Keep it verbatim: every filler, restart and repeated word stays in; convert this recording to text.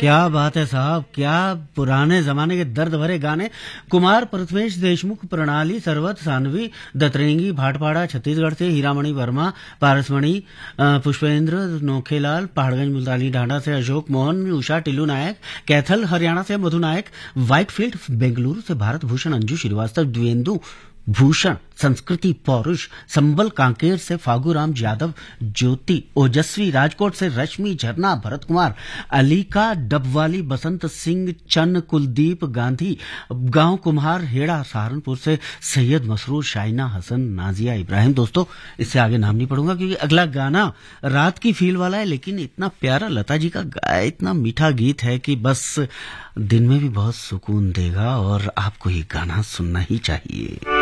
क्या बात है साहब, क्या पुराने जमाने के दर्द भरे गाने। कुमार प्रथमेश देशमुख, प्रणाली सरवत, सानवी दतरेंगी भाटपाड़ा छत्तीसगढ़ से, हीरामणि वर्मा पारसमणि, पुष्पेंद्र नोखेलाल पहाड़गंज मुल्तानी ढांढा से, अशोक मोहन, उषा टिल्लू नायक कैथल हरियाणा से, मधु नायक व्हाइटफील्ड बेंगलुरु से, भारत भूषण अंजू श्रीवास्तव, द्वेंदु भूषण संस्कृति पौरुष, संबल कांकेर से फागूराम यादव, ज्योति ओजस्वी राजकोट से, रश्मि झरना, भरत कुमार, अलीका डबवाली, बसंत सिंह चन्न, कुलदीप गांधी, गांव कुम्हार हेड़ा सहारनपुर से, सैयद मसरूर, शाइना हसन, नाजिया इब्राहिम। दोस्तों इससे आगे नाम नहीं पढ़ूंगा क्योंकि अगला गाना रात की फील वाला है, लेकिन इतना प्यारा लता जी का गाया इतना मीठा गीत है कि बस दिन में भी बहुत सुकून देगा और आपको ये गाना सुनना ही चाहिए।